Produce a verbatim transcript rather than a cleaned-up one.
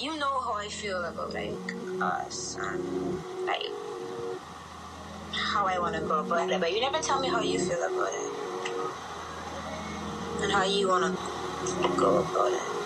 you know how I feel about like us and like how I want to go about it, but you never tell me how you feel about it and how you want to go about it.